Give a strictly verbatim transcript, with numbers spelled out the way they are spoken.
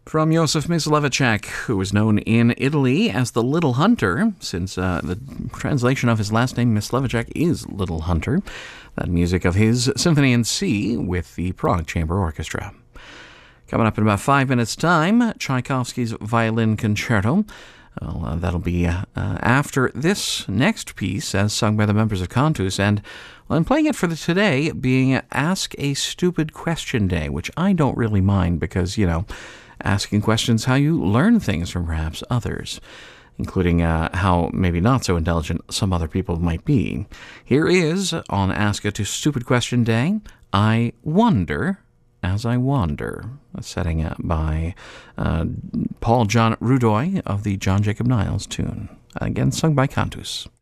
From Josef Myslivacek, who is known in Italy as the Little Hunter, since uh, the translation of his last name, Myslivacek, is Little Hunter. That music of his Symphony in C with the Prague Chamber Orchestra. Coming up in about five minutes' time, Tchaikovsky's Violin Concerto. Well, uh, that'll be uh, uh, after this next piece, as sung by the members of Cantus, and well, I'm playing it for the today being Ask a Stupid Question Day, which I don't really mind because, you know, asking questions how you learn things from perhaps others, including uh, how maybe not so intelligent some other people might be. Here is, on Ask a Stupid Question Day, I Wonder As I Wander, a setting uh, by uh, Paul John Rudoy of the John Jacob Niles tune, again sung by Cantus.